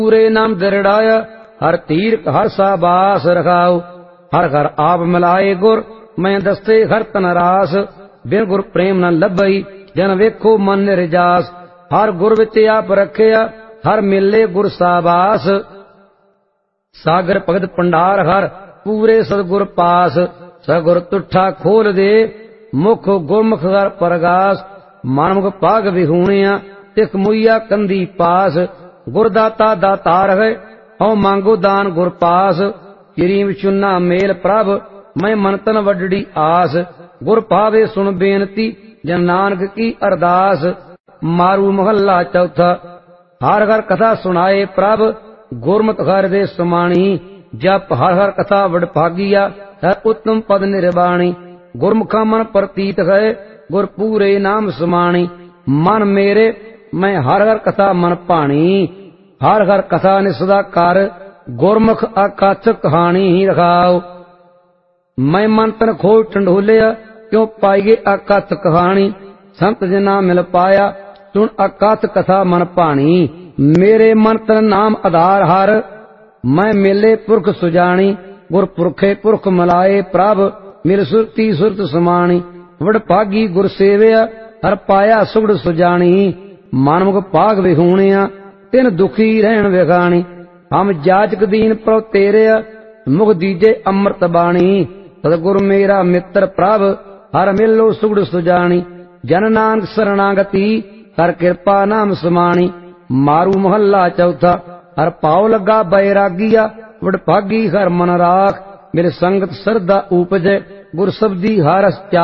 पूरे नाम दृढ़ाया हर तीर हर साबास रखाओ। हर घर आप मिलाए गुर मैं दस्ते हर तन रास। बिन गुर प्रेम न लभई जन वेखो मन निर्जास। हर गुर विच आप रखिया हर मिले गुर साबास। सागर भगत भंडार हर पूरे सतगुर पास। सगुर तुठा खोल दे मुख गुरमुख हर परगास। मानमुख पाग विहूणिया तिख मुइया कंदी पास। गुरदाता दातार है हौ मांगो दान गुर पास। किरीम चुन्ना मेल प्रभ मैं मन तन वडड़ी आस। गुर पावे सुन बेनती जन नानक की अरदास। मारू महला चौथा। हर हर कथा सुनाए प्रभ गुरमत हर दे समाणी। जप हर हर कथा वडभागिया है उत्तम पद निर्वाणी। गुरमुखा मन प्रतीत है गुर पूरे नाम समाणी। मन मेरे मैं हर हर कथा मन भाणी। हर हर कथा निसदा कर गुरमुख अकथ कहानी ही रखाओ। मैं मन तन खोज टंडोलिया क्यों पाइए अकथ कहानी। संत जना मिल पाया सुन अकथ कथा मन भाणी। मेरे मन तन नाम आधार हर मैं मिले पुरख सुजानी। गुर पुरखे पुरख मिलाए प्रभ मिल सुरती सुरत समानी। वडभागी गुर सेविया हर पाया सुगड़ सुजानी। मानमुख पाग विहूणिया तिन दुखी रहन विगाणी। हम जाचक दीन प्रभ तेरे मुख दीजे अमृत बाणी। सतगुर मेरा मित्र प्रभ हर मिलो सुगड़ सुजानी। जन नानक शरणागति हर कृपा नाम समानी। मारू महला चौथा। हर पाव लगा बैरागिया वडभागी हर मन राख। मेरे संगत श्रद्धा उपजय गुर शब्दी हर